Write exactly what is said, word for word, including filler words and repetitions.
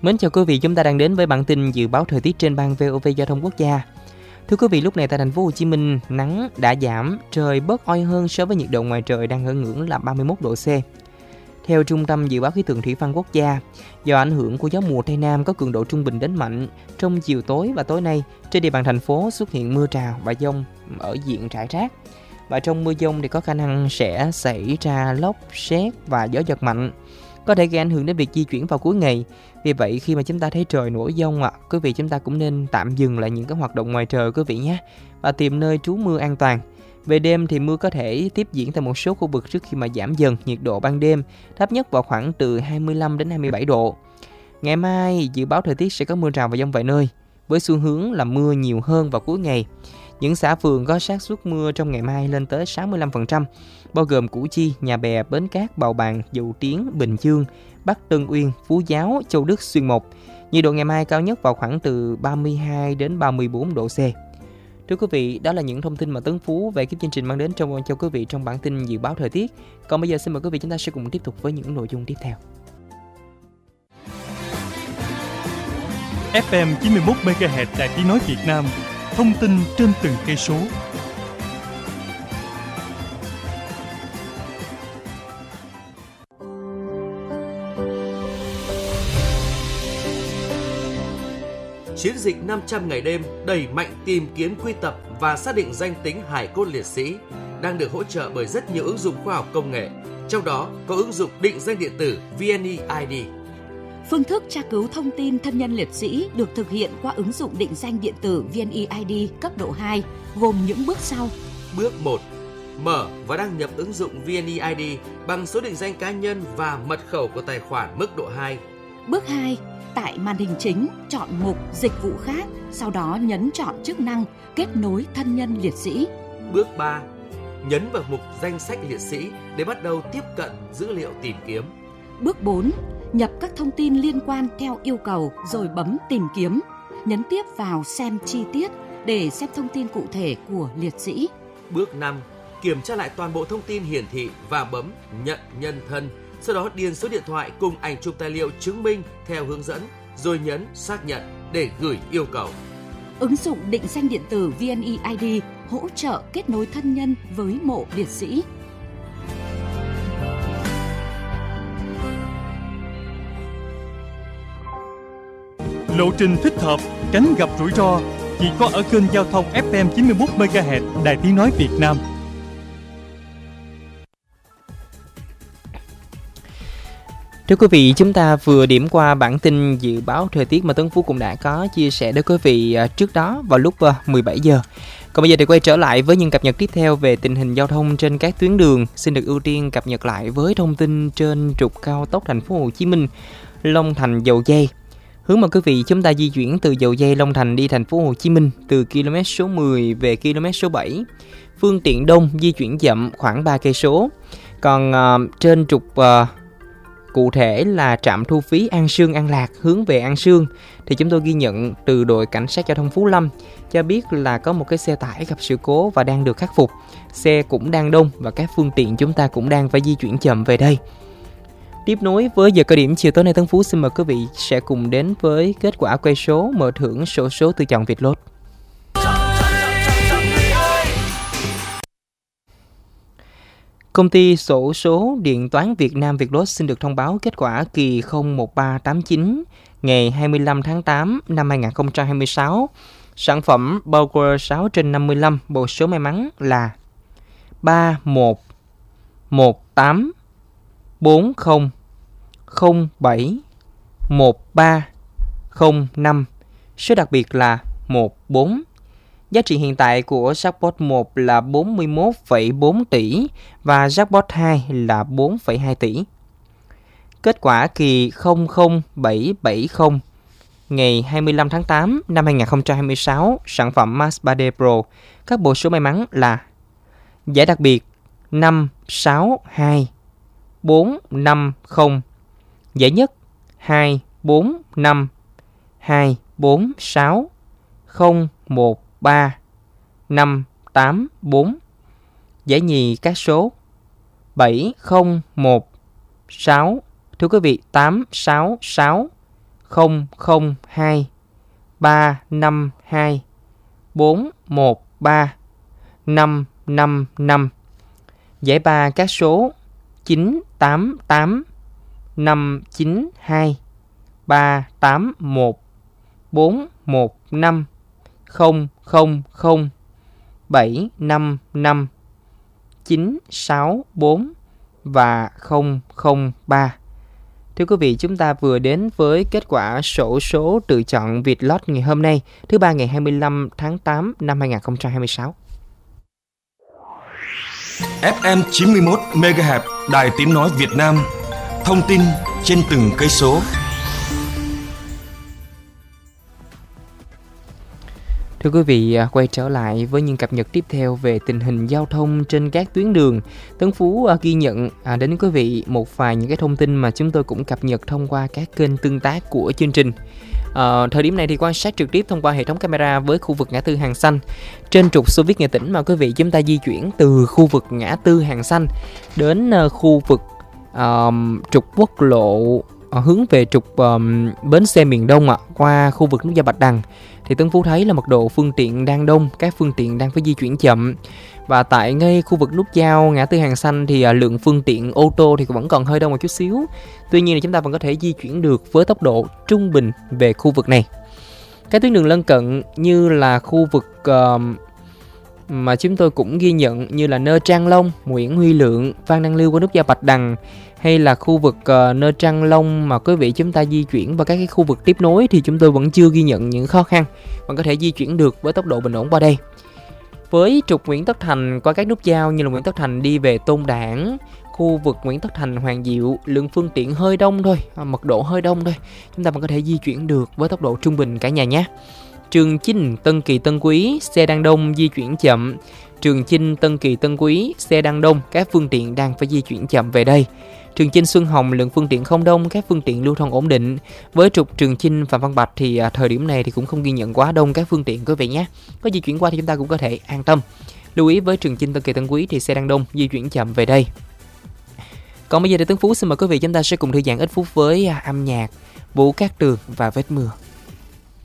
Mến chào quý vị, chúng ta đang đến với bản tin dự báo thời tiết trên ban vê o vê Giao thông Quốc gia. Thưa quý vị, lúc này tại thành phố Hồ Chí Minh, nắng đã giảm, trời bớt oi hơn so với nhiệt độ ngoài trời đang ở ngưỡng là ba mươi mốt độ C. Theo Trung tâm Dự báo Khí tượng Thủy văn Quốc gia, do ảnh hưởng của gió mùa Tây Nam có cường độ trung bình đến mạnh, trong chiều tối và tối nay, trên địa bàn thành phố xuất hiện mưa rào và dông ở diện rải rác. Và trong mưa dông thì có khả năng sẽ xảy ra lốc, sét và gió giật mạnh, có thể gây ảnh hưởng đến việc di chuyển vào cuối ngày. Vì vậy khi mà chúng ta thấy trời nổi dông ạ, à, quý vị chúng ta cũng nên tạm dừng lại những cái hoạt động ngoài trời quý vị nhé, và tìm nơi trú mưa an toàn. Về đêm thì mưa có thể tiếp diễn tại một số khu vực trước khi mà giảm dần, nhiệt độ ban đêm thấp nhất vào khoảng từ hai mươi lăm đến hai mươi bảy độ. Ngày mai dự báo thời tiết sẽ có mưa rào và dông vài nơi, với xu hướng là mưa nhiều hơn vào cuối ngày. Những xã phường có xác suất mưa trong ngày mai lên tới sáu mươi lăm phần trăm, bao gồm Củ Chi, Nhà Bè, Bến Cát, Bào Bàng, Dầu Tiến, Bình Dương, Bắc Tân Uyên, Phú Giáo, Châu Đức, Xuyên Mộc. Nhiệt độ ngày mai cao nhất vào khoảng từ ba mươi hai đến ba mươi bốn độ C. Thưa quý vị, đó là những thông tin mà Tấn Phú về kiếp chương trình mang đến trong cho quý vị trong bản tin dự báo thời tiết. Còn bây giờ xin mời quý vị chúng ta sẽ cùng tiếp tục với những nội dung tiếp theo. ép em chín mươi mốt mê ga héc Đài Tiếng nói Việt Nam, thông tin trên từng cây số. Chiến dịch năm trăm ngày đêm đẩy mạnh tìm kiếm, quy tập và xác định danh tính hài cốt liệt sĩ đang được hỗ trợ bởi rất nhiều ứng dụng khoa học công nghệ, trong đó có ứng dụng định danh điện tử vê en e i đê. Phương thức tra cứu thông tin thân nhân liệt sĩ được thực hiện qua ứng dụng định danh điện tử vê en e i đê cấp độ hai, gồm những bước sau. Bước một. Mở và đăng nhập ứng dụng vê en e i đê bằng số định danh cá nhân và mật khẩu của tài khoản mức độ hai. Bước hai. Tại màn hình chính, chọn mục Dịch vụ khác, sau đó nhấn chọn chức năng Kết nối thân nhân liệt sĩ. Bước ba. Nhấn vào mục Danh sách liệt sĩ để bắt đầu tiếp cận dữ liệu tìm kiếm. Bước bốn. Nhập các thông tin liên quan theo yêu cầu rồi bấm Tìm kiếm. Nhấn tiếp vào Xem chi tiết để xem thông tin cụ thể của liệt sĩ. Bước năm. Kiểm tra lại toàn bộ thông tin hiển thị và bấm Nhận nhân thân. Sau đó điền số điện thoại cùng ảnh chụp tài liệu chứng minh theo hướng dẫn, rồi nhấn Xác nhận để gửi yêu cầu. Ứng dụng định danh điện tử vê en e i đê hỗ trợ kết nối thân nhân với mộ liệt sĩ. Lộ trình thích hợp, tránh gặp rủi ro chỉ có ở kênh giao thông ép em chín mươi mốt mê ga héc Đài Tiếng nói Việt Nam. Thưa quý vị, chúng ta vừa điểm qua bản tin dự báo thời tiết mà Tấn Phú cũng đã có chia sẻ với quý vị trước đó vào lúc mười bảy giờ. Còn bây giờ thì quay trở lại với những cập nhật tiếp theo về tình hình giao thông trên các tuyến đường. Xin được ưu tiên cập nhật lại với thông tin trên trục cao tốc thành phố Hồ Chí Minh, Long Thành - Dầu Giây. Hướng mời quý vị chúng ta di chuyển từ Dầu Giây Long Thành đi thành phố Hồ Chí Minh từ km số mười về km số bảy. Phương tiện đông di chuyển chậm khoảng ba cây số. Còn uh, trên trục uh, cụ thể là trạm thu phí An Sương - An Lạc hướng về An Sương thì chúng tôi ghi nhận từ đội cảnh sát giao thông Phú Lâm cho biết là có một cái xe tải gặp sự cố và đang được khắc phục. Xe cũng đang đông và các phương tiện chúng ta cũng đang phải di chuyển chậm về đây. Tiếp nối với giờ cao điểm chiều tối nay, Tấn Phú xin mời quý vị sẽ cùng đến với kết quả quay số mở thưởng xổ số tự chọn Vietlott. Công ty xổ số điện toán Việt Nam Vietlott xin được thông báo kết quả kỳ không một ba tám chín ngày hai mươi lăm tháng tám năm hai nghìn không trăm hai mươi sáu. Sản phẩm Power sáu trên năm mươi lăm, bộ số may mắn là ba một một tám bốn không không bảy một ba không năm, số đặc biệt là một bốn. Giá trị hiện tại của Jackpot một là bốn mươi mốt phẩy bốn tỷ và Jackpot hai là bốn phẩy hai tỷ. Kết quả kỳ không không bảy bảy không ngày hai mươi lăm tháng tám năm hai nghìn không trăm hai mươi sáu, sản phẩm Max ba D Pro, các bộ số may mắn là giải đặc biệt năm sáu hai bốn năm không, giải nhất hai bốn năm hai bốn sáu không một ba năm tám bốn, giải nhì các số bảy không một sáu, thưa quý vị, tám sáu sáu không không hai ba năm hai bốn một ba năm năm năm. Giải ba các số chín tám tám năm chín hai ba tám một bốn một năm không không không bảy năm năm chín sáu bốn và không không ba. Thưa quý vị, chúng ta vừa đến với kết quả xổ số tự chọn Vietlott ngày hôm nay, thứ ba ngày hai mươi lăm tháng tám năm hai nghìn không trăm hai mươi sáu. ép em chín mươi mốt mê ga héc Đài Tiếng nói Việt Nam. Thông tin trên từng cây số. Thưa quý vị, quay trở lại với những cập nhật tiếp theo về tình hình giao thông trên các tuyến đường. Tấn Phú ghi nhận đến quý vị một vài những cái thông tin mà chúng tôi cũng cập nhật thông qua các kênh tương tác của chương trình. À, thời điểm này thì quan sát trực tiếp thông qua hệ thống camera với khu vực ngã tư Hàng Xanh trên trục Xô Viết Nghệ Tĩnh mà quý vị chúng ta di chuyển từ khu vực ngã tư Hàng Xanh đến uh, khu vực uh, trục quốc lộ uh, hướng về trục uh, bến xe miền Đông ạ, uh, qua khu vực nút giao Bạch Đằng. Thì Tân Phú thấy là mật độ phương tiện đang đông, các phương tiện đang phải di chuyển chậm. Và tại ngay khu vực nút giao ngã tư Hàng Xanh thì uh, lượng phương tiện ô tô thì vẫn còn hơi đông một chút xíu. Tuy nhiên thì chúng ta vẫn có thể di chuyển được với tốc độ trung bình về khu vực này. Các tuyến đường lân cận như là khu vực uh, mà chúng tôi cũng ghi nhận như là Nơ Trang Long, Nguyễn Huy Lượng, Phan Đăng Lưu qua nút giao Bạch Đằng, hay là khu vực uh, Nơ Trang Long mà quý vị chúng ta di chuyển vào các cái khu vực tiếp nối thì chúng tôi vẫn chưa ghi nhận những khó khăn, vẫn có thể di chuyển được với tốc độ bình ổn qua đây. Với trục Nguyễn Tất Thành qua các nút giao như là Nguyễn Tất Thành đi về Tôn Đản, khu vực Nguyễn Tất Thành, Hoàng Diệu, lượng phương tiện hơi đông thôi, mật độ hơi đông thôi, chúng ta vẫn có thể di chuyển được với tốc độ trung bình cả nhà nhé. Trường Chinh, Tân Kỳ, Tân Quý, xe đang đông, di chuyển chậm. Trường Chinh, Tân Kỳ, Tân Quý, xe đang đông, các phương tiện đang phải di chuyển chậm về đây. Trường Chinh, Xuân Hồng, lượng phương tiện không đông, các phương tiện lưu thông ổn định. Với trục Trường Chinh, Phạm Văn Bạch thì à, thời điểm này thì cũng không ghi nhận quá đông các phương tiện quý vị nhé. Có di chuyển qua thì chúng ta cũng có thể an tâm. Lưu ý với Trường Chinh, Tân Kỳ, Tân Quý thì xe đang đông, di chuyển chậm về đây. Còn bây giờ thì Tuấn Phú xin mời quý vị chúng ta sẽ cùng thư giãn ít phút với à, âm nhạc Vũ Cát Tường và Vết Mưa.